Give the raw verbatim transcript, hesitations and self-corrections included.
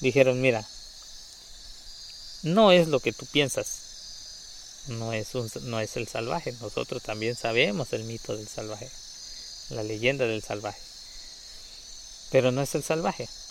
dijeron, mira, no es lo que tú piensas, no es, un, no es el salvaje, nosotros también sabemos el mito del salvaje, la leyenda del salvaje, pero no es el salvaje.